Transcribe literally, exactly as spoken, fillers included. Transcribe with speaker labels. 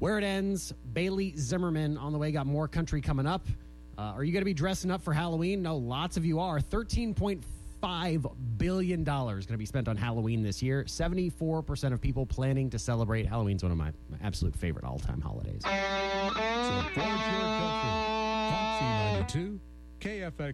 Speaker 1: Where it ends, Bailey Zimmerman on the way. Got more country coming up. Uh, are you going to be dressing up for Halloween? No, lots of you are. thirteen point five billion dollars going to be spent on Halloween this year. seventy-four percent of people planning to celebrate. Halloween's one of my, my absolute favorite all-time holidays.
Speaker 2: So, for your country, Foxy ninety-two, K F X.